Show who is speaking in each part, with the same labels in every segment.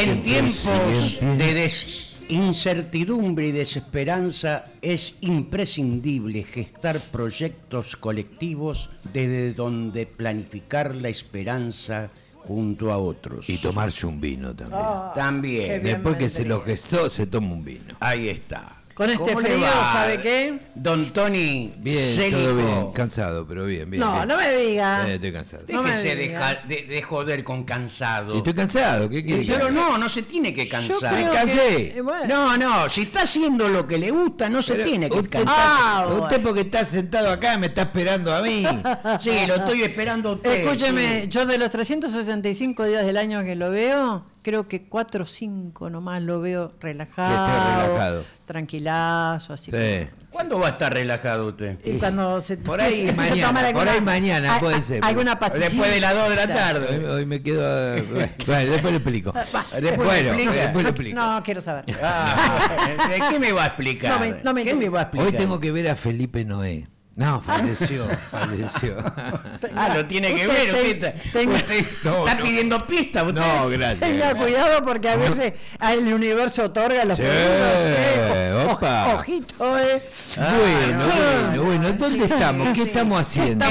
Speaker 1: En tiempos de incertidumbre y desesperanza es imprescindible gestar proyectos colectivos desde donde planificar la esperanza junto a otros.
Speaker 2: Y tomarse un vino también.
Speaker 1: También.
Speaker 2: Después que se lo gestó, se toma un vino.
Speaker 1: Ahí está.
Speaker 3: Con este
Speaker 1: ¿Cómo le
Speaker 3: frío,
Speaker 1: va,
Speaker 3: ¿sabe qué?
Speaker 1: Don Tony
Speaker 2: Bien,
Speaker 1: Célico?
Speaker 2: todo bien. Cansado, pero bien.
Speaker 3: No,
Speaker 2: bien.
Speaker 3: no me diga.
Speaker 2: Estoy cansado.
Speaker 3: No me
Speaker 1: Déjese
Speaker 3: diga.
Speaker 1: de joder con cansado.
Speaker 2: Y estoy cansado, ¿qué quiere?
Speaker 1: Pero no se tiene que cansar.
Speaker 3: creo
Speaker 2: cansé.
Speaker 3: que, bueno.
Speaker 1: No, si está haciendo lo que le gusta, no se
Speaker 2: Pero
Speaker 1: tiene que
Speaker 2: usted,
Speaker 1: cansar.
Speaker 2: usted porque está sentado acá me está esperando a mí.
Speaker 1: Sí, lo estoy esperando a usted.
Speaker 3: Escúcheme,
Speaker 1: sí.
Speaker 3: yo de los 365 días del año que lo veo, creo que 4 o 5 nomás lo veo relajado.
Speaker 2: Que esté relajado.
Speaker 3: Tranquilazo, así.
Speaker 2: Sí.
Speaker 1: ¿Cuándo va a estar relajado usted?
Speaker 3: Y cuando se
Speaker 2: Por ahí
Speaker 3: se
Speaker 2: mañana,
Speaker 3: toma
Speaker 2: por ahí mañana puede ser.
Speaker 3: Alguna pastilla.
Speaker 1: Después de las 2 de la tarde.
Speaker 2: Hoy me quedo. Bueno, después le explico.
Speaker 1: Después
Speaker 2: le explico.
Speaker 3: No, quiero saber.
Speaker 1: ¿De qué me va a explicar?
Speaker 3: No me
Speaker 1: ¿Qué me va a explicar?
Speaker 2: Hoy tengo que ver a Felipe Noé. No, falleció.
Speaker 1: Lo tiene que
Speaker 3: Usted
Speaker 1: ver. Usted
Speaker 2: No,
Speaker 1: está
Speaker 2: no.
Speaker 1: pidiendo pista. Usted.
Speaker 2: No, gracias.
Speaker 3: Tenga cuidado porque a veces el universo otorga los
Speaker 2: Sí,
Speaker 3: premios.
Speaker 2: opa.
Speaker 3: Ojito,
Speaker 2: Bueno, ¿dónde estamos? ¿Qué estamos haciendo?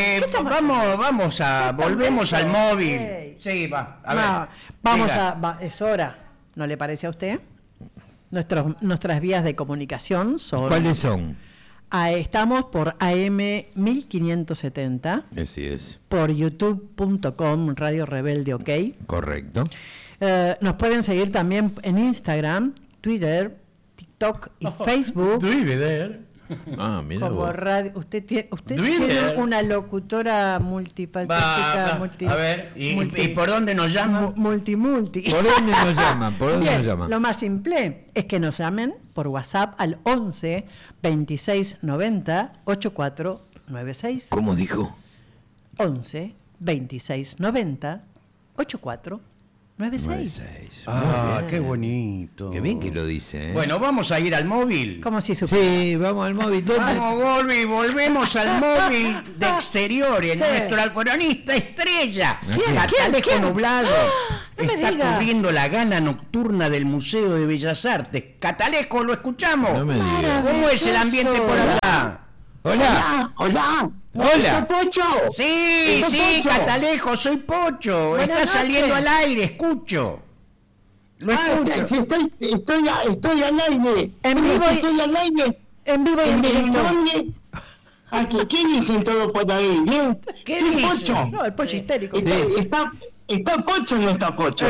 Speaker 1: Volvemos al móvil.
Speaker 3: Ok.
Speaker 1: Sí, va. A
Speaker 3: No,
Speaker 1: ver.
Speaker 3: es hora. ¿No le parece a usted? Nuestras vías de comunicación son.
Speaker 2: ¿Cuáles son?
Speaker 3: Estamos por AM 1570,
Speaker 2: Así es.
Speaker 3: por youtube.com, Radio Rebelde OK.
Speaker 2: Correcto.
Speaker 3: Nos pueden seguir también en Instagram, Twitter, TikTok y Facebook.
Speaker 2: Ah, mira
Speaker 3: Como
Speaker 2: vos.
Speaker 3: radio, usted tiene
Speaker 1: Twitter.
Speaker 3: una locutora multifacética,
Speaker 1: A ver, ¿y por dónde nos llaman?
Speaker 3: multi.
Speaker 2: ¿Por dónde nos llaman? ¿Por dónde
Speaker 3: Bien,
Speaker 2: nos llaman?
Speaker 3: Lo más simple es que nos llamen por WhatsApp al 11 26 90 8496.
Speaker 2: ¿Cómo dijo?
Speaker 3: 11 26 90 8496.
Speaker 2: 96.
Speaker 1: Qué bonito.
Speaker 2: Qué bien que lo dice, ¿eh?
Speaker 1: Bueno, vamos a ir al móvil.
Speaker 3: Como si supiera.
Speaker 2: Sí, vamos al móvil. ¿Dónde?
Speaker 1: Volvemos al móvil de exteriores.
Speaker 3: Sí.
Speaker 1: Nuestro cronista estrella,
Speaker 3: ¿Quién?
Speaker 1: Catalejo
Speaker 3: ¿Quién?
Speaker 1: Nublado,
Speaker 3: No me
Speaker 1: está
Speaker 3: diga.
Speaker 1: cubriendo la gala nocturna del Museo de Bellas Artes. Catalejo, ¿lo escuchamos?
Speaker 2: No me digas.
Speaker 1: ¿Cómo es el ambiente por allá?
Speaker 2: Hola.
Speaker 4: Hola.
Speaker 2: Hola.
Speaker 4: Pocho.
Speaker 1: Sí,
Speaker 4: Pocho.
Speaker 1: Catalejo, soy Pocho.
Speaker 3: Buenas
Speaker 1: Está
Speaker 3: noches.
Speaker 1: saliendo al aire, escucho. Lo escucho.
Speaker 4: Estoy al aire.
Speaker 3: En vivo y-
Speaker 4: Estoy al aire.
Speaker 3: En vivo y en directo.
Speaker 4: ¿Dónde? ¿Qué dicen todos por ahí? ¿Bien?
Speaker 1: ¿Qué dicen?
Speaker 4: Pocho?
Speaker 3: No, el pollo histérico.
Speaker 4: ¿Está Pocho o no está Pocho?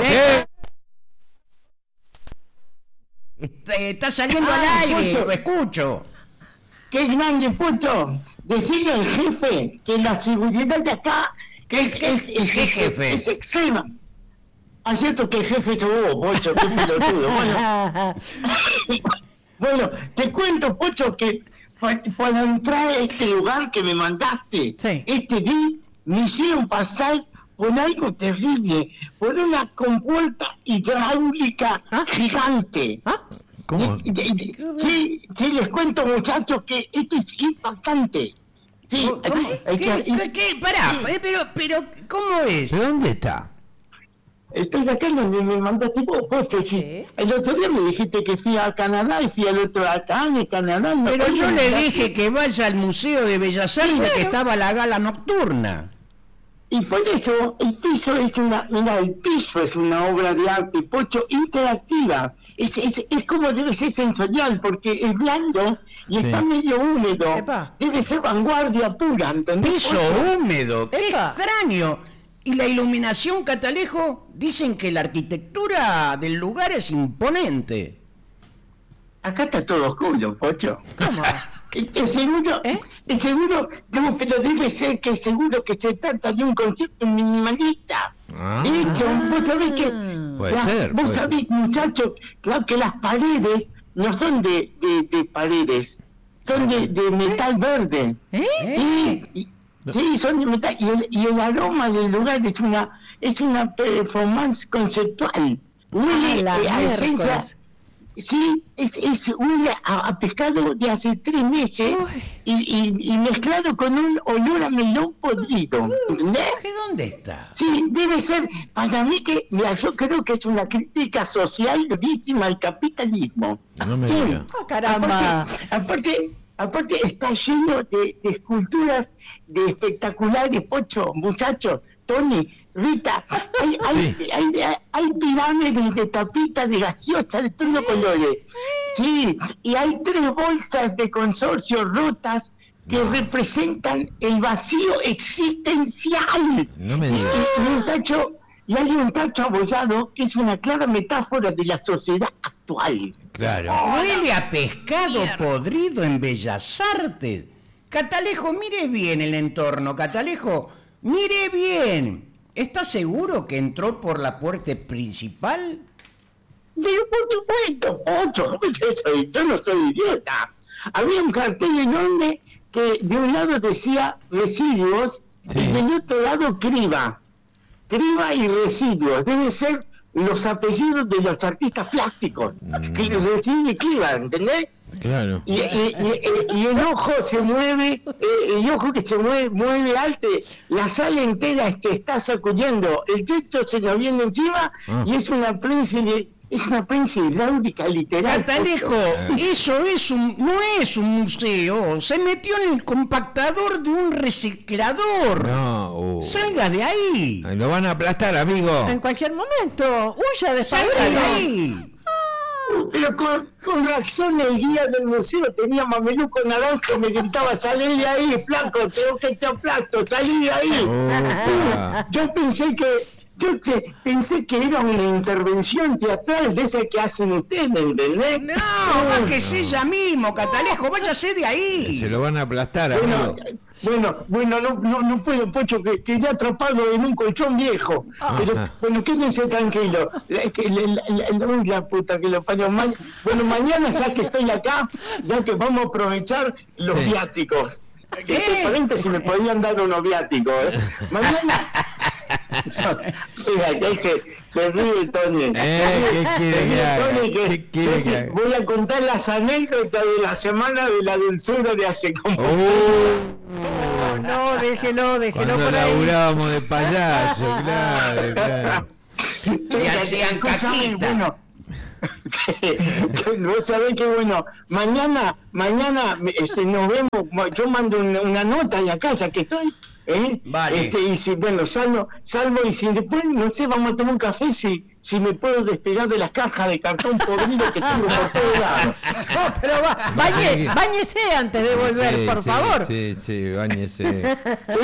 Speaker 1: Está saliendo al aire,
Speaker 4: Pocho.
Speaker 1: lo escucho.
Speaker 4: ¡Qué grande, Pocho! Decirle al jefe que la seguridad de acá
Speaker 1: ¿Qué jefe?
Speaker 4: es extrema. Acierto que el jefe es vos, Pocho, qué pelotudo. Bueno, te cuento, Pocho, que para entrar a este lugar que me mandaste,
Speaker 3: Sí.
Speaker 4: este día me hicieron pasar por algo terrible, por una compuerta hidráulica gigante.
Speaker 3: ¿Ah?
Speaker 2: ¿Cómo?
Speaker 4: Sí, les cuento, muchachos, que esto es impactante. Sí,
Speaker 1: ¿Qué? Pará, pero, ¿cómo es?
Speaker 2: ¿Pero dónde está?
Speaker 4: estoy acá donde me mandaste vos, jefe.
Speaker 3: Sí.
Speaker 4: El otro día me dijiste que fui a Canadá y fui al otro acá en Canadá. no
Speaker 1: Pero
Speaker 4: podía
Speaker 1: yo le
Speaker 4: mandarte.
Speaker 1: dije que vaya al Museo de Bellas Artes, que estaba la gala nocturna.
Speaker 4: Y por eso el piso es una obra de arte, Pocho, interactiva. Es como debe ser sensorial, porque es blando y está medio húmedo.
Speaker 3: Epa.
Speaker 4: Debe ser vanguardia pura, ¿entendés?
Speaker 1: Piso
Speaker 4: Pocho?
Speaker 1: húmedo, qué
Speaker 3: Epa.
Speaker 1: extraño. Y la iluminación, Catalejo, dicen que la arquitectura del lugar es imponente.
Speaker 4: Acá está todo oscuro, Pocho.
Speaker 3: ¿Cómo?
Speaker 4: Es seguro,
Speaker 3: ¿Eh?
Speaker 4: es seguro, no, pero debe ser que seguro que se trata de un concepto minimalista.
Speaker 2: Ah.
Speaker 4: De hecho, vos sabés que,
Speaker 2: Puede ser,
Speaker 4: vos
Speaker 2: puede
Speaker 4: sabés, muchachos, claro que las paredes no son de paredes, son de metal verde. Sí, son de metal, y el aroma del lugar es una performance conceptual. Huele
Speaker 3: la
Speaker 4: a esencia.
Speaker 3: miércoles.
Speaker 4: Sí, huele a pescado de hace 3 meses y mezclado con un olor a melón podrido. ¿Entendés?
Speaker 1: ¿Qué dónde está?
Speaker 4: Sí, debe ser, para mí que, mira, yo creo que es una crítica social durísima al capitalismo.
Speaker 2: No me
Speaker 4: Sí.
Speaker 2: diga.
Speaker 3: ¡Ah, caramba!
Speaker 4: Aparte está lleno de esculturas de espectaculares, Pocho, muchachos, Tony, Rita, hay pirámides de tapitas de gaseosa de todos los colores. Sí, y hay 3 bolsas de consorcio rotas que representan el vacío existencial.
Speaker 2: No me digas.
Speaker 4: Y hay un tacho abollado que es una clara metáfora de la sociedad actual.
Speaker 2: Claro.
Speaker 1: Huele a pescado podrido en Bellas Artes. Catalejo, mire bien el entorno, Catalejo. Mire bien. ¿Está seguro que entró por la puerta principal?
Speaker 4: Pero por supuesto, Pocho, yo no soy idiota. Había un cartel enorme que de un lado decía residuos
Speaker 2: Sí.
Speaker 4: y del otro lado criba. Criba y residuos. Deben ser los apellidos de los artistas plásticos. Que recibe criba, ¿entendés?
Speaker 2: Claro.
Speaker 4: Y el ojo se mueve, el ojo que se mueve alto, la sala entera está sacudiendo, el techo se nos viene encima y es una prensa hidráulica literal.
Speaker 1: Catalejo, eso no es un museo. Se metió en el compactador de un reciclador.
Speaker 2: No.
Speaker 1: Salga de ahí.
Speaker 2: Lo van a aplastar, amigo.
Speaker 3: En cualquier momento, huya de
Speaker 1: Salga de
Speaker 3: Pablito.
Speaker 1: ahí.
Speaker 4: Pero con razón el guía del museo tenía mameluco naranja y me gritaba, salí de ahí, flaco, tengo que te aplasto, salí de ahí.
Speaker 2: Opa.
Speaker 4: Yo pensé que era una intervención teatral de esa que hacen ustedes, ¿entendés?
Speaker 1: No, bájese ella mismo, Catalejo, váyase de ahí.
Speaker 2: Se lo van a aplastar, amigo.
Speaker 4: Bueno, no puedo, Pocho, que quedé atrapado en un colchón viejo. Pero, bueno, quédense tranquilos. La puta que lo parió. Bueno, mañana ya que estoy acá, ya que vamos a aprovechar los
Speaker 2: Sí.
Speaker 4: viáticos.
Speaker 1: ¿Qué?
Speaker 4: Entre paréntesis, me podían dar unos viáticos, ¿eh? Mañana... se ríe Tony.
Speaker 2: ¿Qué quiere que haga?
Speaker 4: Tony,
Speaker 2: ¿Qué quiere
Speaker 4: yo
Speaker 2: que haga?
Speaker 4: voy a contar las anécdotas de la semana de la dulzura de hace como...
Speaker 3: No, déjelo
Speaker 2: Cuando
Speaker 3: por ahí.
Speaker 2: laburábamos de payaso, claro.
Speaker 1: Y hacían
Speaker 4: Escuchame,
Speaker 1: caquita.
Speaker 4: bueno, vos sabés que bueno, mañana nos vemos, yo mando una nota de acá, ya que estoy,
Speaker 1: Vale.
Speaker 4: y si, bueno, salvo y si después, no sé, vamos a tomar un café, si me puedo despegar de las cajas de cartón podrido que tengo por todos lados.
Speaker 3: No, pero báñese antes de volver, por favor.
Speaker 2: Sí, báñese.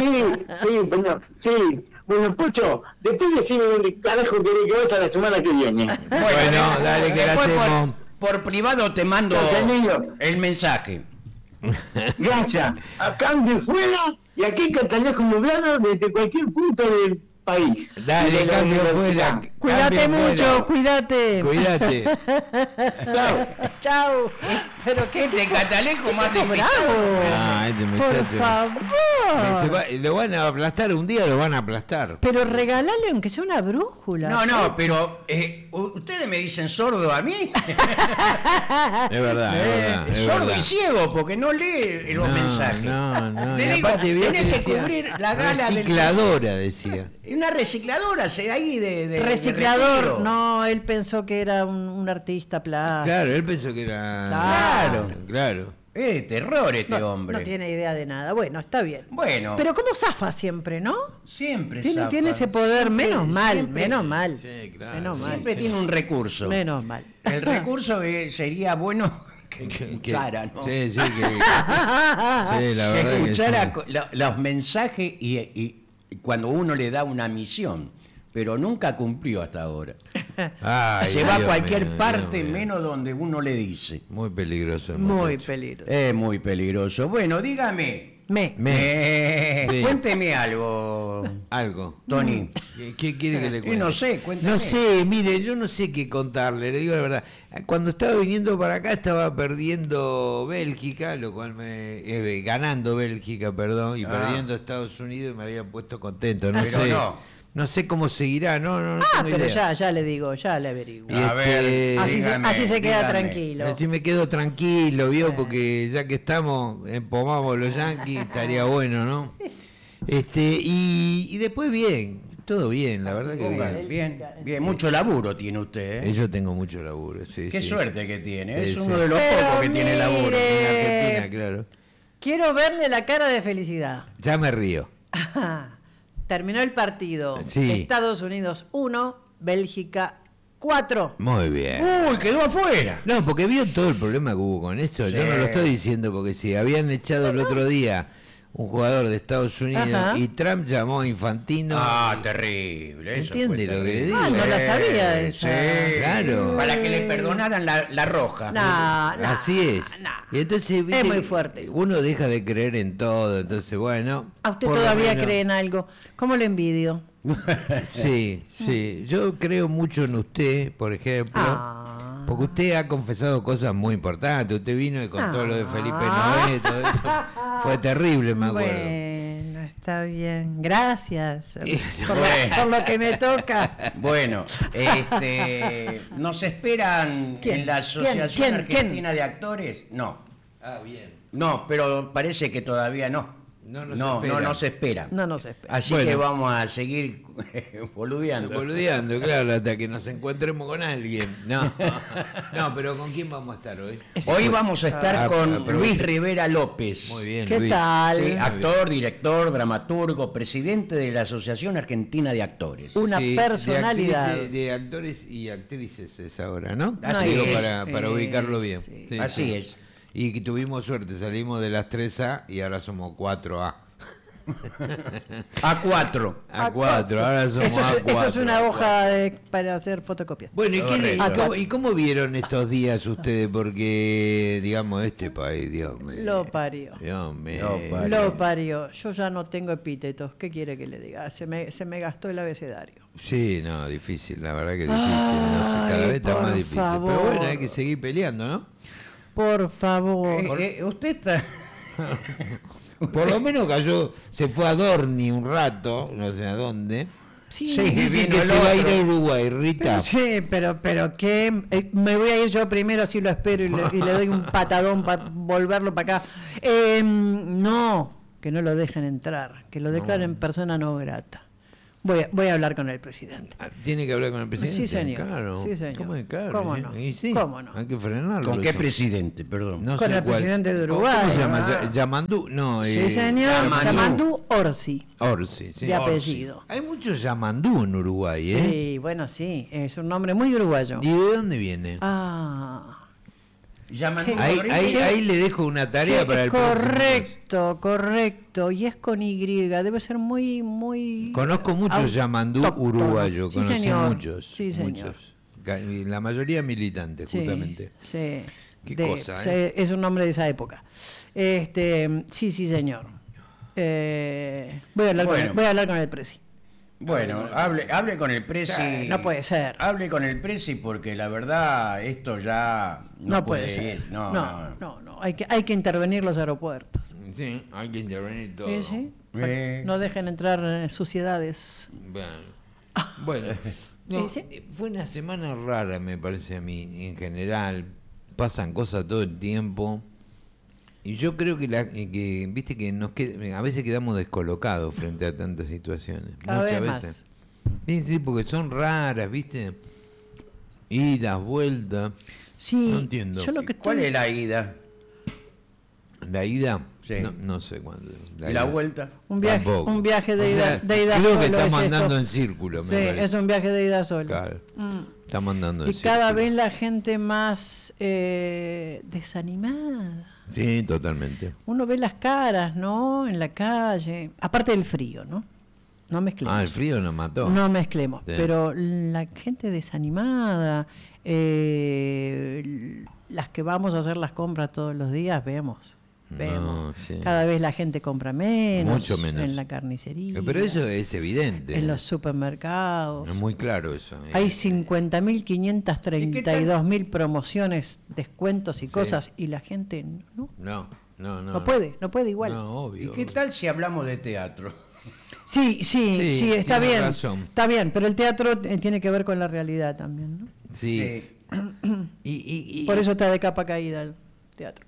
Speaker 4: Sí. Bueno, Pocho, después decime dónde carajo querés que vaya la semana que viene.
Speaker 2: Bueno, dale que la
Speaker 1: después
Speaker 2: hacemos.
Speaker 1: por privado te mando
Speaker 4: Entendido.
Speaker 1: el mensaje.
Speaker 4: Gracias. Acá de fuera y aquí Catalejo nublado desde cualquier punto del país.
Speaker 2: Dale,
Speaker 4: De la
Speaker 2: cambio
Speaker 4: universidad.
Speaker 2: fuera.
Speaker 3: Cuídate
Speaker 2: Cambio
Speaker 3: mucho,
Speaker 2: fuera.
Speaker 3: cuídate.
Speaker 2: Cuídate.
Speaker 4: Claro.
Speaker 3: Chao. Pero qué
Speaker 1: Este Catalejo más
Speaker 3: bravo.
Speaker 2: Ah, este
Speaker 3: Por
Speaker 2: muchacho.
Speaker 3: favor.
Speaker 2: Lo van a aplastar un día, lo van a aplastar.
Speaker 3: Pero regalale aunque sea una brújula.
Speaker 1: No, pero ustedes me dicen sordo a mí.
Speaker 2: Es verdad, es
Speaker 1: sordo
Speaker 2: verdad.
Speaker 1: y ciego porque no lee los mensajes.
Speaker 2: No.
Speaker 1: Le
Speaker 2: Y
Speaker 1: digo,
Speaker 2: aparte vio
Speaker 1: tenés que
Speaker 2: decía
Speaker 1: cubrir la gala del...
Speaker 2: recicladora, decía.
Speaker 1: Una recicladora, ahí de
Speaker 3: Reciclador,
Speaker 1: retiro.
Speaker 3: no, él pensó que era un artista plástico.
Speaker 2: Claro, él pensó que era...
Speaker 1: Claro.
Speaker 2: Claro.
Speaker 1: Terror este hombre.
Speaker 3: No tiene idea de nada. Bueno, está bien.
Speaker 1: Bueno,
Speaker 3: Pero cómo zafa siempre, ¿no?
Speaker 1: siempre
Speaker 3: Tiene
Speaker 1: zafa.
Speaker 3: ese poder, menos mal,
Speaker 1: siempre-
Speaker 3: menos mal.
Speaker 2: Sí, claro.
Speaker 3: Menos mal.
Speaker 1: Siempre tiene un recurso.
Speaker 3: Menos mal.
Speaker 1: El recurso sería bueno que escuchara, ¿no?
Speaker 2: Sí, sí, sí, la
Speaker 1: Que
Speaker 2: verdad que
Speaker 1: escuchara
Speaker 2: sí.
Speaker 1: los mensajes y cuando uno le da una misión, pero nunca cumplió hasta ahora.
Speaker 2: Ay,
Speaker 1: Se va a
Speaker 2: Dios
Speaker 1: cualquier
Speaker 2: mío,
Speaker 1: parte
Speaker 2: Dios mío.
Speaker 1: menos donde uno le dice.
Speaker 2: Muy peligroso. el
Speaker 3: Muy
Speaker 2: muchacho.
Speaker 3: peligroso.
Speaker 1: Es muy peligroso. Bueno, dígame.
Speaker 2: Sí.
Speaker 1: Cuénteme algo,
Speaker 2: Algo.
Speaker 1: Tony.
Speaker 2: ¿Qué quiere que le cuente?
Speaker 1: No sé, cuéntame.
Speaker 2: No sé, mire, yo no sé qué contarle, le digo la verdad. Cuando estaba viniendo para acá estaba perdiendo Bélgica, lo cual ganando Bélgica, perdón, y perdiendo Estados Unidos, y me había puesto contento. No
Speaker 1: Pero
Speaker 2: sé.
Speaker 1: no.
Speaker 2: No sé cómo seguirá, no tengo
Speaker 3: pero
Speaker 2: idea.
Speaker 3: ya le digo, ya le averiguo.
Speaker 2: Y
Speaker 1: A ver,
Speaker 3: Así se queda
Speaker 1: dígame.
Speaker 3: tranquilo.
Speaker 2: Así me quedo tranquilo, ¿vio? Porque ya que estamos, empomamos los Yankees, estaría bueno, ¿no? Y después bien, todo bien, la verdad que bien.
Speaker 1: Bien, mucho laburo tiene usted, ¿eh?
Speaker 2: Yo tengo mucho laburo, sí.
Speaker 1: Qué
Speaker 2: sí,
Speaker 1: suerte
Speaker 2: sí.
Speaker 1: que tiene,
Speaker 2: Sí,
Speaker 1: es
Speaker 2: sí.
Speaker 1: uno de los
Speaker 3: Pero
Speaker 1: pocos que tiene laburo.
Speaker 3: mire.
Speaker 2: En Argentina, claro.
Speaker 3: Quiero verle la cara de felicidad.
Speaker 2: Ya me río.
Speaker 3: Terminó el partido.
Speaker 2: Sí.
Speaker 3: Estados Unidos 1, Bélgica 4.
Speaker 2: Muy bien.
Speaker 1: Uy, quedó afuera.
Speaker 2: No, porque vio todo el problema que hubo con esto. Yo
Speaker 1: Sí.
Speaker 2: no lo estoy diciendo porque si habían echado el otro día un jugador de Estados Unidos
Speaker 3: Ajá.
Speaker 2: y Trump llamó a Infantino.
Speaker 1: Ah, terrible. Eso
Speaker 2: ¿Entiende
Speaker 1: fue
Speaker 2: lo que le
Speaker 1: terrible.
Speaker 2: digo?
Speaker 3: Ah, no la sabía esa.
Speaker 1: Sí,
Speaker 2: Claro.
Speaker 1: Para que le perdonaran la roja.
Speaker 2: Así es. Y entonces, ¿viste?
Speaker 3: muy fuerte.
Speaker 2: Uno deja de creer en todo, entonces bueno.
Speaker 3: ¿A usted
Speaker 2: por lo
Speaker 3: todavía
Speaker 2: menos-
Speaker 3: cree en algo? ¿Cómo le envidio?
Speaker 2: Sí, sí. Yo creo mucho en usted, por ejemplo.
Speaker 3: Ah.
Speaker 2: Porque usted ha confesado cosas muy importantes. Usted vino y contó lo de Felipe
Speaker 3: Ah.
Speaker 2: Noé, todo eso. Fue terrible, me acuerdo.
Speaker 3: Bueno, está bien. Gracias por,
Speaker 1: Bueno.
Speaker 3: por lo que me toca.
Speaker 1: Bueno, ¿nos esperan
Speaker 3: ¿Quién?
Speaker 1: en la Asociación
Speaker 3: ¿Quién?
Speaker 1: Argentina de Actores? No.
Speaker 2: Ah, bien.
Speaker 1: No, pero parece que todavía no.
Speaker 2: No nos
Speaker 1: no
Speaker 2: espera.
Speaker 1: nos espera.
Speaker 3: No nos espera.
Speaker 1: Así
Speaker 2: Bueno.
Speaker 1: que vamos a seguir boludeando.
Speaker 2: Boludeando, claro, hasta que nos encontremos con alguien. No, no, pero ¿con quién vamos a estar hoy?
Speaker 1: Hoy vamos a estar con
Speaker 2: aprovecha.
Speaker 1: Luis Rivera López.
Speaker 2: Muy bien,
Speaker 3: ¿Qué
Speaker 2: Luis.
Speaker 3: tal?
Speaker 1: Sí,
Speaker 2: Muy
Speaker 1: actor, director, dramaturgo, presidente de la Asociación Argentina de Actores.
Speaker 3: Una
Speaker 2: Sí,
Speaker 3: personalidad.
Speaker 2: De actores y actrices es ahora, ¿no?
Speaker 1: Así
Speaker 2: Digo,
Speaker 1: es.
Speaker 2: para ubicarlo bien.
Speaker 3: Sí.
Speaker 2: Sí,
Speaker 1: Así
Speaker 2: sí.
Speaker 1: es.
Speaker 2: Y que tuvimos suerte, salimos de las 3A y ahora somos 4A.
Speaker 1: A4.
Speaker 2: A4, ahora somos
Speaker 3: Eso
Speaker 2: A4.
Speaker 3: es una hoja para hacer fotocopias.
Speaker 2: Bueno,
Speaker 1: Correcto.
Speaker 2: ¿y cómo vieron estos días ustedes? Porque, digamos, este país, Dios mío.
Speaker 3: Lo parió.
Speaker 2: Dios mío.
Speaker 1: Lo parió.
Speaker 3: Lo parió. Yo ya no tengo epítetos. ¿Qué quiere que le diga? Se me gastó el abecedario.
Speaker 2: Sí, no, difícil, la verdad que difícil. No sé, cada
Speaker 3: Ay,
Speaker 2: vez está
Speaker 3: por
Speaker 2: más difícil.
Speaker 3: favor.
Speaker 2: Pero bueno, hay que seguir peleando, ¿no?
Speaker 3: Por favor.
Speaker 1: Usted está...
Speaker 2: Por lo menos cayó, se fue a Dorni un rato, no sé a dónde.
Speaker 3: Sí,
Speaker 1: Sí.
Speaker 2: Dice
Speaker 1: vino
Speaker 2: que
Speaker 1: el
Speaker 2: se va a ir
Speaker 1: otro.
Speaker 2: a Uruguay, Rita.
Speaker 3: sí, pero ¿qué? Me voy a ir yo primero, así lo espero y le doy un patadón para volverlo para acá. No, que no lo dejen entrar, que lo declaren persona no grata. Voy a hablar con el presidente.
Speaker 2: Ah, ¿Tiene que hablar con el presidente?
Speaker 3: Sí, señor.
Speaker 2: Claro.
Speaker 3: Sí, señor.
Speaker 2: ¿Cómo es? Claro,
Speaker 3: ¿Cómo
Speaker 2: sí.
Speaker 3: no?
Speaker 2: Y sí,
Speaker 3: ¿Cómo no?
Speaker 2: Hay que frenarlo.
Speaker 1: ¿Con qué
Speaker 2: eso.
Speaker 1: presidente? Perdón.
Speaker 2: No
Speaker 3: Con
Speaker 2: sé
Speaker 3: el
Speaker 2: cuál.
Speaker 3: presidente de
Speaker 2: ¿Cómo
Speaker 3: Uruguay.
Speaker 2: se llama?
Speaker 3: Ah.
Speaker 2: Yamandú. No,
Speaker 3: Sí, señor.
Speaker 1: Yamandú.
Speaker 3: Yamandú Orsi,
Speaker 2: Orsi, sí.
Speaker 3: de apellido.
Speaker 2: Hay muchos Yamandú en Uruguay, ¿eh?
Speaker 3: Sí, bueno, sí, es un nombre muy uruguayo.
Speaker 2: ¿Y de dónde viene?
Speaker 1: Llaman
Speaker 2: Ahí le dejo una tarea para el próximo.
Speaker 3: Correcto. Y es con Y. Debe ser muy, muy.
Speaker 2: Conozco muchos Yamandú
Speaker 3: autóctono.
Speaker 2: uruguayos,
Speaker 3: Sí,
Speaker 2: conocí
Speaker 3: señor.
Speaker 2: muchos.
Speaker 3: Sí, señor.
Speaker 2: Muchos. Y la mayoría militantes,
Speaker 3: Sí,
Speaker 2: justamente.
Speaker 3: sí.
Speaker 2: Qué cosa,
Speaker 3: Es un nombre de esa época. Sí, señor. Voy a hablar con el presi.
Speaker 1: Bueno, hable con el presi.
Speaker 3: No puede ser.
Speaker 1: Hable con el presi porque la verdad esto ya
Speaker 3: No puede ser.
Speaker 1: ir. No.
Speaker 3: Hay que intervenir los aeropuertos.
Speaker 2: Sí, hay que intervenir todo.
Speaker 3: Sí, sí. Para que no dejen entrar suciedades.
Speaker 2: Bueno, no,
Speaker 3: ¿Sí?
Speaker 2: fue una semana rara, me parece a mí, en general. Pasan cosas todo el tiempo. Y yo creo que viste que a veces quedamos descolocados frente a tantas situaciones.
Speaker 3: Cada
Speaker 2: muchas
Speaker 3: vez
Speaker 2: veces. Sí, porque son raras, viste. Idas, vueltas.
Speaker 3: Sí.
Speaker 2: No entiendo.
Speaker 3: Yo lo que
Speaker 1: ¿Cuál
Speaker 3: estoy-
Speaker 1: es la ida?
Speaker 2: La ida,
Speaker 1: Sí.
Speaker 2: no sé cuándo.
Speaker 1: ¿Y la
Speaker 2: ida.
Speaker 1: vuelta?
Speaker 3: Un viaje
Speaker 2: Tampoco.
Speaker 3: de
Speaker 2: O
Speaker 3: ida,
Speaker 2: sea,
Speaker 3: de ida
Speaker 2: creo
Speaker 3: solo
Speaker 2: que
Speaker 3: es
Speaker 2: estamos
Speaker 3: esto.
Speaker 2: andando en círculo, me
Speaker 3: Sí,
Speaker 2: parece.
Speaker 3: es un viaje de ida solo.
Speaker 2: Claro.
Speaker 3: Mm.
Speaker 2: Estamos andando en
Speaker 3: Y cada
Speaker 2: círculo.
Speaker 3: vez la gente más desanimada.
Speaker 2: Sí, totalmente.
Speaker 3: Uno ve las caras, ¿no? En la calle. Aparte del frío, ¿no? No mezclemos.
Speaker 2: Ah, el frío nos mató.
Speaker 3: No mezclemos.
Speaker 2: Sí.
Speaker 3: Pero la gente desanimada, las que vamos a hacer las compras todos los días, vemos.
Speaker 2: No, sí.
Speaker 3: Cada vez la gente compra menos.
Speaker 2: Mucho menos.
Speaker 3: En la carnicería.
Speaker 2: Pero eso es evidente.
Speaker 3: En los supermercados.
Speaker 2: Es muy claro eso.
Speaker 3: Hay 50.532.000 promociones, descuentos y
Speaker 2: Sí.
Speaker 3: cosas, y la gente no
Speaker 2: No.
Speaker 3: puede igual.
Speaker 2: No,
Speaker 1: ¿Y
Speaker 2: obvio.
Speaker 1: qué tal si hablamos de teatro?
Speaker 3: Sí, está
Speaker 2: tiene
Speaker 3: bien.
Speaker 2: razón.
Speaker 3: Está bien, pero el teatro tiene que ver con la realidad también, ¿no?
Speaker 2: Sí. Y
Speaker 3: Por eso está de capa caída el teatro.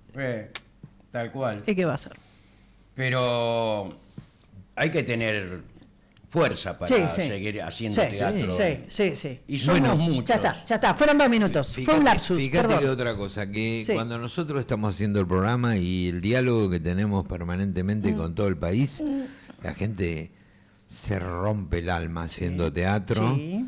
Speaker 1: Tal cual.
Speaker 3: ¿Y qué va a hacer?
Speaker 1: Pero hay que tener fuerza para seguir haciendo teatro.
Speaker 3: Sí.
Speaker 1: Y somos muchos.
Speaker 3: Ya está. Fueron 2 minutos. Fue un lapsus.
Speaker 2: Fíjate
Speaker 3: perdón.
Speaker 2: que otra cosa, que cuando nosotros estamos haciendo el programa y el diálogo que tenemos permanentemente con todo el país, la gente se rompe el alma haciendo teatro.
Speaker 3: Sí.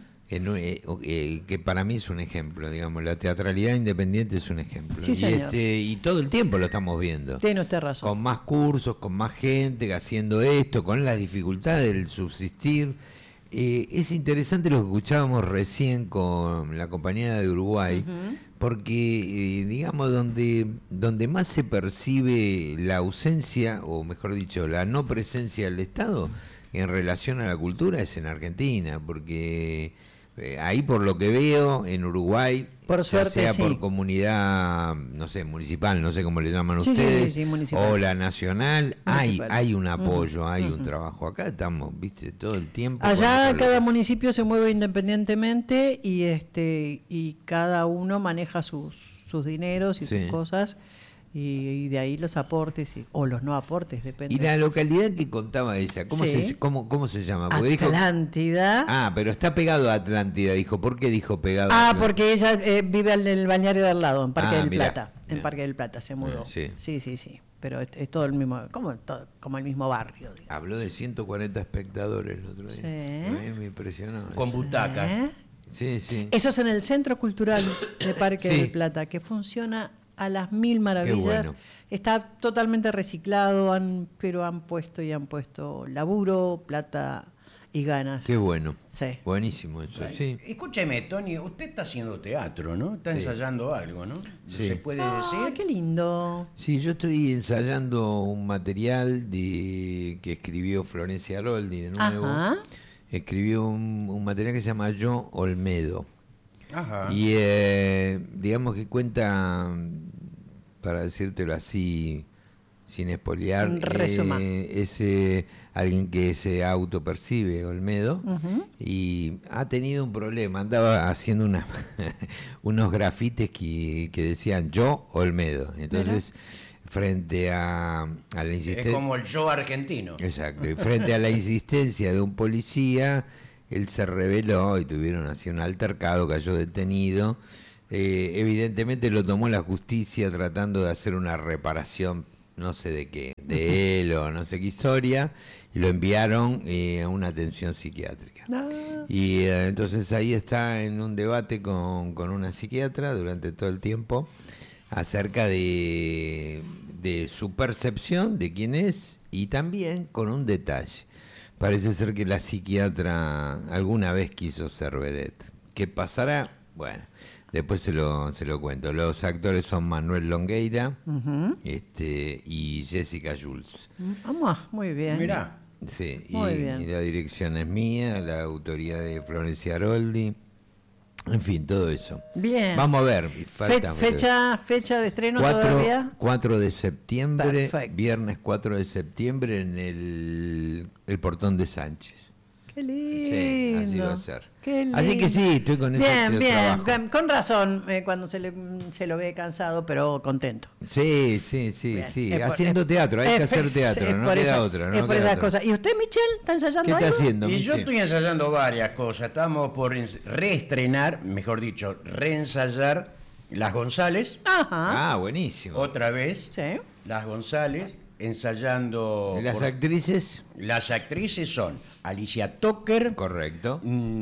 Speaker 2: Que para mí es un ejemplo, digamos, la teatralidad independiente es un ejemplo.
Speaker 3: Sí, señor.
Speaker 2: Y todo el tiempo lo estamos viendo.
Speaker 3: Tiene usted razón.
Speaker 2: Con más cursos, con más gente haciendo esto, con las dificultades del subsistir. Es interesante lo que escuchábamos recién con la compañera de Uruguay, porque, digamos, donde más se percibe la ausencia, o mejor dicho, la no presencia del Estado en relación a la cultura es en Argentina, porque ahí por lo que veo en Uruguay,
Speaker 3: por
Speaker 2: ya
Speaker 3: suerte,
Speaker 2: sea
Speaker 3: sí.
Speaker 2: por comunidad, no sé, municipal, no sé cómo le llaman
Speaker 3: Sí,
Speaker 2: ustedes,
Speaker 3: sí, municipal.
Speaker 2: o la nacional,
Speaker 3: Municipal.
Speaker 2: hay un apoyo, hay un trabajo. Acá estamos, viste, todo el tiempo.
Speaker 3: Allá
Speaker 2: con
Speaker 3: cada
Speaker 2: lo-
Speaker 3: municipio se mueve independientemente y cada uno maneja sus dineros y
Speaker 2: Sí.
Speaker 3: sus cosas y de ahí los aportes o los no aportes, depende.
Speaker 2: Y la localidad que contaba ella, ¿cómo,
Speaker 3: Sí.
Speaker 2: cómo se llama? Porque dijo,
Speaker 3: Atlántida.
Speaker 2: pero está pegado a Atlántida, dijo. ¿Por qué dijo pegado a Atlántida?
Speaker 3: Porque ella vive en el bañario de al lado, en Parque del
Speaker 2: mirá,
Speaker 3: Plata. En
Speaker 2: mirá.
Speaker 3: Parque del Plata se mudó.
Speaker 2: Sí.
Speaker 3: Sí. Pero es todo el mismo, como el mismo barrio. Digamos.
Speaker 2: Habló de 140 espectadores el otro día.
Speaker 3: Sí.
Speaker 2: A mí me impresionó.
Speaker 1: Con butacas.
Speaker 2: Sí, sí.
Speaker 3: Eso es en el Centro Cultural de Parque
Speaker 2: Sí.
Speaker 3: del Plata, que funciona a las 1000 maravillas.
Speaker 2: bueno.
Speaker 3: Está totalmente reciclado, pero han puesto laburo, plata y ganas.
Speaker 2: Qué bueno.
Speaker 3: Sí.
Speaker 2: Buenísimo eso, sí.
Speaker 1: Escúcheme, Tony, usted está haciendo teatro, ¿no? Está
Speaker 2: Sí.
Speaker 1: ensayando algo, ¿no?
Speaker 2: Sí.
Speaker 1: ¿Se puede
Speaker 3: Ah,
Speaker 1: decir?
Speaker 3: qué lindo.
Speaker 2: Sí, yo estoy ensayando un material que escribió Florencia Aroldi de nuevo.
Speaker 3: Ajá.
Speaker 2: Escribió un material que se llama Yo Olmedo.
Speaker 1: Ajá.
Speaker 2: Y digamos que cuenta, para decírtelo así, sin espoliar,
Speaker 3: Resuma.
Speaker 2: es alguien que se autopercibe Olmedo y ha tenido un problema. Andaba haciendo unos grafites que decían Yo Olmedo. Entonces, frente a la
Speaker 1: Es
Speaker 2: insistencia...
Speaker 1: como el yo argentino.
Speaker 2: Exacto, y frente a la insistencia de un policía, él se rebeló y tuvieron así un altercado, cayó detenido. Evidentemente lo tomó la justicia tratando de hacer una reparación, no sé de qué, de él o no sé qué historia, y lo enviaron a una atención psiquiátrica.
Speaker 3: Ah.
Speaker 2: Y entonces ahí está en un debate con una psiquiatra durante todo el tiempo acerca de su percepción de quién es y también con un detalle. Parece ser que la psiquiatra alguna vez quiso ser vedette. ¿Qué pasará? Bueno, después se lo cuento. Los actores son Manuel Longueira y Jessica Jules.
Speaker 3: Vamos, muy bien.
Speaker 1: Mirá.
Speaker 2: Sí,
Speaker 3: Muy bien.
Speaker 2: y la dirección es mía, la autoría de Florencia Aroldi. En fin, todo eso.
Speaker 3: Bien.
Speaker 2: Vamos a ver. Falta
Speaker 3: Fecha de estreno todavía.
Speaker 2: 4 de septiembre,
Speaker 3: Perfecto.
Speaker 2: viernes 4 de septiembre en el Portón de Sánchez.
Speaker 3: Qué lindo.
Speaker 2: Sí, así va a ser.
Speaker 3: Qué lindo.
Speaker 2: Así que sí, estoy con ese trabajo.
Speaker 3: Bien. Con razón, cuando se lo ve cansado, pero contento.
Speaker 2: Sí,
Speaker 3: Bien.
Speaker 2: sí.
Speaker 3: Es por-
Speaker 2: Haciendo teatro, hay que hacer teatro,
Speaker 3: es
Speaker 2: no
Speaker 3: por
Speaker 2: queda
Speaker 3: esa-
Speaker 2: otra.
Speaker 3: Es
Speaker 2: No
Speaker 3: por
Speaker 2: queda
Speaker 3: esas
Speaker 2: otra.
Speaker 3: cosas. ¿Y usted, Michelle, está ensayando
Speaker 2: ¿Qué está
Speaker 3: algo?
Speaker 2: haciendo,
Speaker 1: Y yo
Speaker 2: Miche?
Speaker 1: estoy ensayando varias cosas. Estamos por reestrenar, mejor dicho, reensayar Las González,
Speaker 3: Ajá.
Speaker 2: Buenísimo.
Speaker 1: otra vez.
Speaker 3: Sí.
Speaker 1: Las González, ensayando...
Speaker 2: Las
Speaker 1: por-
Speaker 2: actrices,
Speaker 1: Las actrices son Alicia Tucker,
Speaker 2: correcto.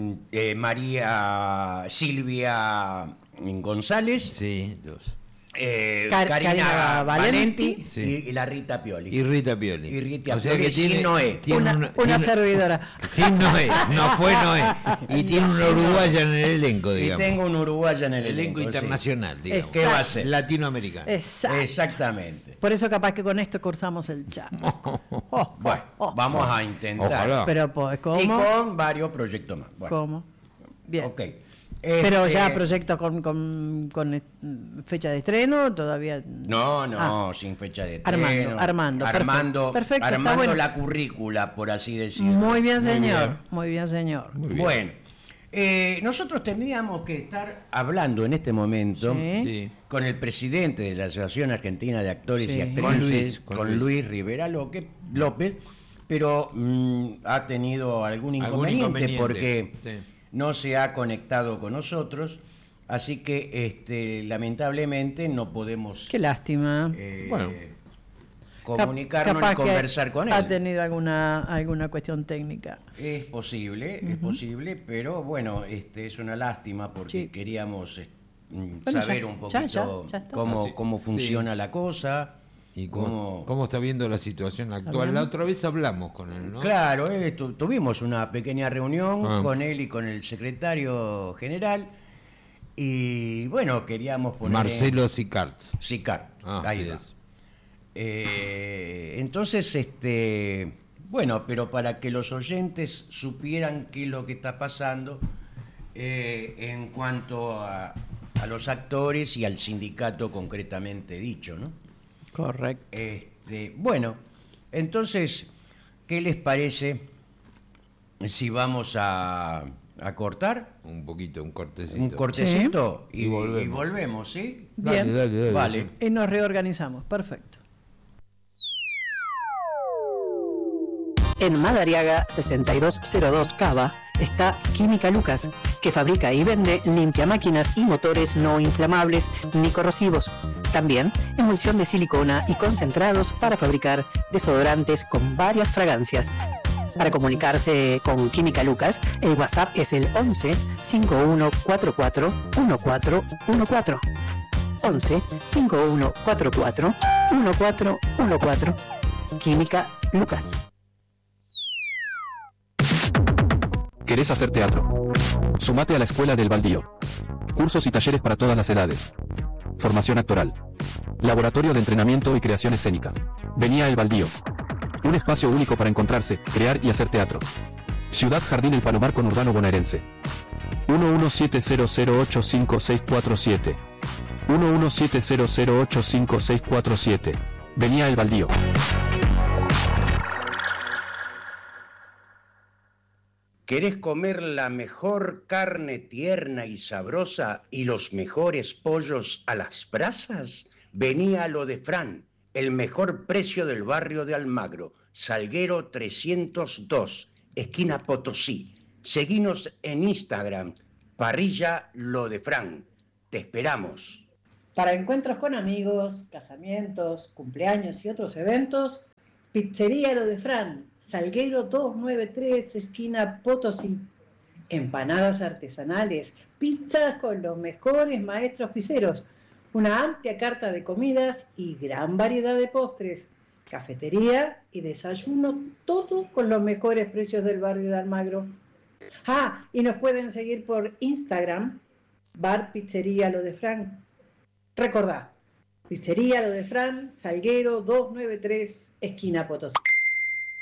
Speaker 1: María Silvia González,
Speaker 2: Sí, dos.
Speaker 1: Karina Valenti
Speaker 2: Sí.
Speaker 1: y la Rita Pioli.
Speaker 2: Y Rita Pioli.
Speaker 1: Y Rita
Speaker 2: O sea
Speaker 1: Pioli
Speaker 2: que tiene,
Speaker 1: sin Noé.
Speaker 2: tiene
Speaker 3: Una
Speaker 2: tiene-
Speaker 3: servidora.
Speaker 2: Sin Noé, no fue Noé. Y tiene una
Speaker 1: Sin Noé.
Speaker 2: uruguaya en el elenco,
Speaker 1: Y
Speaker 2: digamos.
Speaker 1: tengo un uruguayo en el
Speaker 2: elenco
Speaker 1: sí.
Speaker 2: internacional, digamos.
Speaker 1: ¿Qué va a ser?
Speaker 2: Latinoamericano.
Speaker 3: Exacto.
Speaker 1: Exactamente.
Speaker 3: Por eso capaz que con esto cursamos el chat.
Speaker 1: Bueno, vamos a intentar.
Speaker 2: Ojalá.
Speaker 3: Pero pues,
Speaker 1: Y
Speaker 3: ¿cómo?
Speaker 1: con varios proyectos más. Bueno,
Speaker 3: ¿Cómo? Bien.
Speaker 1: ok.
Speaker 3: Pero ya proyectos con fecha de estreno, todavía...
Speaker 1: No, sin fecha de estreno.
Speaker 3: Armando, perfecto,
Speaker 1: armando
Speaker 3: bueno.
Speaker 1: la currícula, por así decirlo.
Speaker 3: Muy bien, señor. Muy bien, señor.
Speaker 2: Muy bien.
Speaker 1: Bueno, nosotros tendríamos que estar hablando en este momento
Speaker 2: Sí.
Speaker 1: con el presidente de la Asociación Argentina de Actores
Speaker 3: Sí.
Speaker 1: y Actrices,
Speaker 2: Con
Speaker 1: Luis Rivera López, pero ha tenido algún inconveniente porque
Speaker 2: Sí.
Speaker 1: no se ha conectado con nosotros, así que lamentablemente no podemos
Speaker 3: Qué lástima.
Speaker 2: Bueno.
Speaker 1: comunicarnos
Speaker 3: Capaz
Speaker 1: y conversar con él.
Speaker 3: Ha tenido alguna cuestión técnica.
Speaker 1: Es posible, pero bueno, es una lástima porque
Speaker 3: Sí.
Speaker 1: queríamos
Speaker 3: Bueno,
Speaker 1: saber
Speaker 3: ya-
Speaker 1: un
Speaker 3: ya
Speaker 1: poquito
Speaker 3: está.
Speaker 1: cómo funciona la cosa.
Speaker 2: ¿Y cómo está viendo la situación actual? La otra vez hablamos con él, ¿no?
Speaker 1: Claro, tuvimos una pequeña reunión
Speaker 2: Ah.
Speaker 1: con él y con el secretario general y bueno, queríamos poner...
Speaker 2: Marcelo Sicart.
Speaker 1: Sicart,
Speaker 2: Ah,
Speaker 1: ahí
Speaker 2: sí
Speaker 1: va.
Speaker 2: es.
Speaker 1: Entonces, bueno, pero para que los oyentes supieran qué es lo que está pasando en cuanto a los actores y al sindicato concretamente dicho, ¿no?
Speaker 3: Correcto.
Speaker 1: Bueno, entonces, ¿qué les parece si vamos a cortar
Speaker 2: Un poquito, un cortecito.
Speaker 1: un cortecito
Speaker 2: Sí. Y volvemos.
Speaker 1: ¿sí?
Speaker 3: Bien.
Speaker 2: Dale.
Speaker 1: Vale.
Speaker 3: Y nos reorganizamos. Perfecto.
Speaker 5: En Madariaga 6202 Cava está Química Lucas, que fabrica y vende limpiamáquinas y motores no inflamables ni corrosivos. También emulsión de silicona y concentrados para fabricar desodorantes con varias fragancias. Para comunicarse con Química Lucas, el WhatsApp es el 11 5144 1414. 11 5144 1414. Química Lucas.
Speaker 6: ¿Querés hacer teatro? Sumate a la Escuela del Baldío. Cursos y talleres para todas las edades. Formación actoral. Laboratorio de entrenamiento y creación escénica. Vení a El Baldío. Un espacio único para encontrarse, crear y hacer teatro. Ciudad Jardín El Palomar conurbano bonaerense. 1170085647. 1170085647. Vení a El Baldío.
Speaker 1: ¿Querés comer la mejor carne tierna y sabrosa y los mejores pollos a las brasas? Vení a Lo de Fran, el mejor precio del barrio de Almagro, Salguero 302, esquina Potosí. Seguinos en Instagram, parrilla Lo de Fran. Te esperamos.
Speaker 3: Para encuentros con amigos, casamientos, cumpleaños y otros eventos, Pizzería Lo de Fran, Salguero 293, esquina Potosí. Empanadas artesanales, pizzas con los mejores maestros pizzeros, una amplia carta de comidas y gran variedad de postres, cafetería y desayuno, todo con los mejores precios del barrio de Almagro. Y nos pueden seguir por Instagram, Bar Pizzería Lo de Fran. Recordá, Pizzería Lo de Fran, Salguero 293, esquina Potosí.